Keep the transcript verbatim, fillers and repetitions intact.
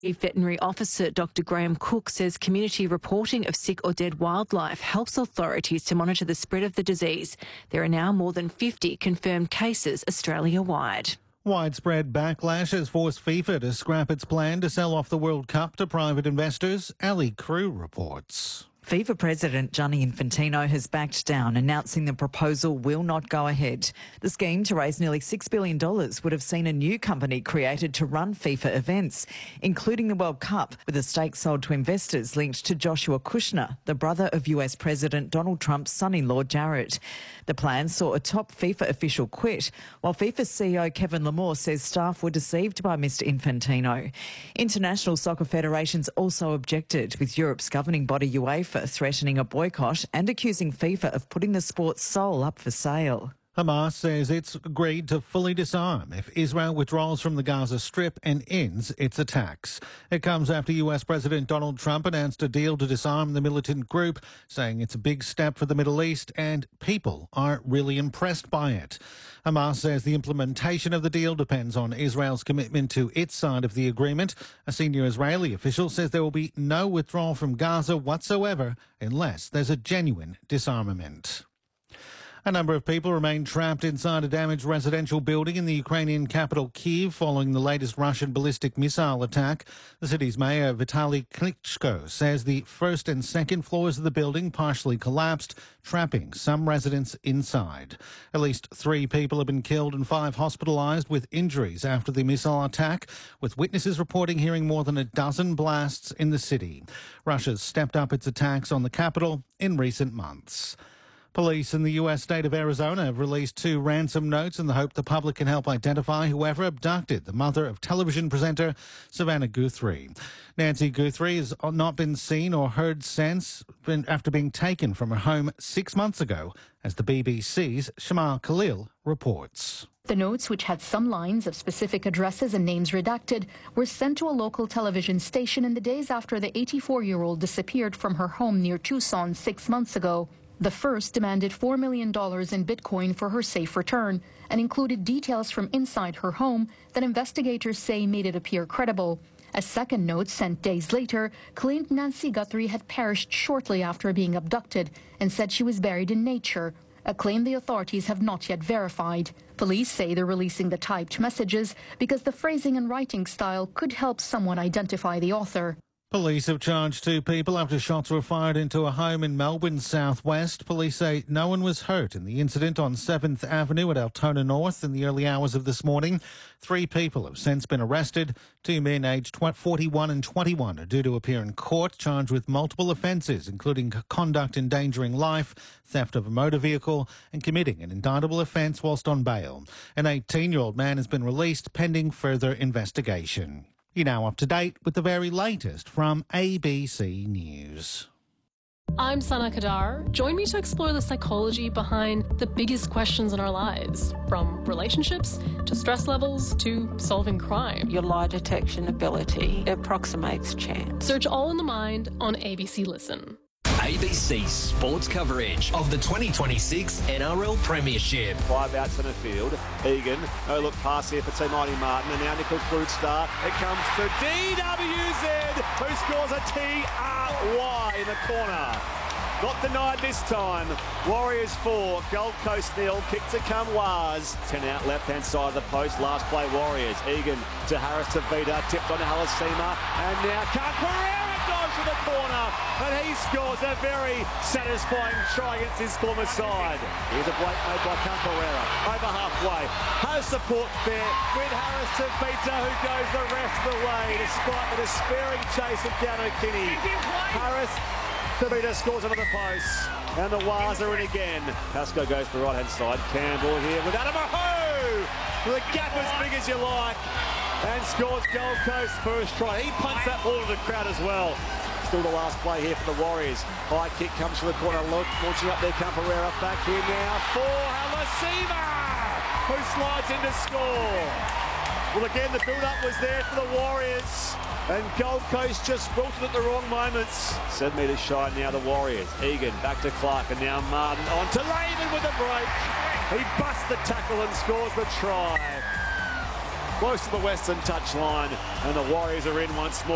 Chief Veterinary Officer Doctor Graham Cook says community reporting of sick or dead wildlife helps authorities to monitor the spread of the disease. There are now more than fifty confirmed cases Australia-wide. Widespread backlash has forced FIFA to scrap its plan to sell off the World Cup to private investors. Ali Crew reports. FIFA President Gianni Infantino has backed down, announcing the proposal will not go ahead. The scheme to raise nearly six billion dollars would have seen a new company created to run FIFA events, including the World Cup, with a stake sold to investors linked to Joshua Kushner, the brother of U S President Donald Trump's son-in-law Jared. The plan saw a top FIFA official quit, while FIFA C E O Kevin Lamore says staff were deceived by Mister Infantino. International soccer federations also objected, with Europe's governing body UEFA threatening a boycott and accusing FIFA of putting the sport's soul up for sale. Hamas says it's agreed to fully disarm if Israel withdraws from the Gaza Strip and ends its attacks. It comes after U S President Donald Trump announced a deal to disarm the militant group, saying it's a big step for the Middle East and people aren't really impressed by it. Hamas says the implementation of the deal depends on Israel's commitment to its side of the agreement. A senior Israeli official says there will be no withdrawal from Gaza whatsoever unless there's a genuine disarmament. A number of people remain trapped inside a damaged residential building in the Ukrainian capital Kyiv following the latest Russian ballistic missile attack. The city's mayor, Vitaly Klitschko, says the first and second floors of the building partially collapsed, trapping some residents inside. At least three people have been killed and five hospitalised with injuries after the missile attack, with witnesses reporting hearing more than a dozen blasts in the city. Russia's stepped up its attacks on the capital in recent months. Police in the U S state of Arizona have released two ransom notes in the hope the public can help identify whoever abducted the mother of television presenter Savannah Guthrie. Nancy Guthrie has not been seen or heard since after being taken from her home six months ago, as the B B C's Shamal Khalil reports. The notes, which had some lines of specific addresses and names redacted, were sent to a local television station in the days after the eighty-four-year-old disappeared from her home near Tucson six months ago. The first demanded four million dollars in Bitcoin for her safe return and included details from inside her home that investigators say made it appear credible. A second note, sent days later, claimed Nancy Guthrie had perished shortly after being abducted and said she was buried in nature, a claim the authorities have not yet verified. Police say they're releasing the typed messages because the phrasing and writing style could help someone identify the author. Police have charged two people after shots were fired into a home in Melbourne's southwest. Police say no one was hurt in the incident on seventh Avenue at Altona North in the early hours of this morning. Three people have since been arrested. Two men aged forty-one and twenty-one are due to appear in court, charged with multiple offences, including conduct endangering life, theft of a motor vehicle, and committing an indictable offence whilst on bail. An eighteen-year-old man has been released pending further investigation. You're now up to date with the very latest from A B C News. I'm Sana Kadar. Join me to explore the psychology behind the biggest questions in our lives, from relationships to stress levels to solving crime. Your lie detection ability approximates chance. Search All in the Mind on A B C Listen. A B C sports coverage of the twenty twenty-six N R L Premiership. Five out centre field. Egan, no look pass here for T. Mighty Martin, and now Nickel Kreutzstar. It comes to D W Z, who scores a T R Y in the corner. Not denied this time. Warriors four, Gold Coast nil. Kick to come Was. ten out left-hand side of the post. Last play Warriors. Egan to Harris to Vida. Tipped on to Halasima. And now Pereira goes to the corner. And he scores a very satisfying try against his former side. Here's a break made by Pereira. Over halfway. Has support there with Harris to Vida, who goes the rest of the way despite the despairing chase of Dan O'Kinney. Harris Tavita scores under the post, and the Wars are in again. Pascoe goes to the right-hand side. Campbell here with Adam Aho, with a gap as big as you like, and scores Gold Coast first try. He punts that ball to the crowd as well. Still the last play here for the Warriors. High kick comes from the corner. Look, launching up there, Camperera back here now for Halasima, who slides in to score. Well, again, the build-up was there for the Warriors. And Gold Coast just wilted at the wrong moments. Seven metres shy now, the Warriors. Egan back to Clark, and now Martin on to Laban with a break. He busts the tackle and scores the try. Close to the western touchline, and the Warriors are in once more.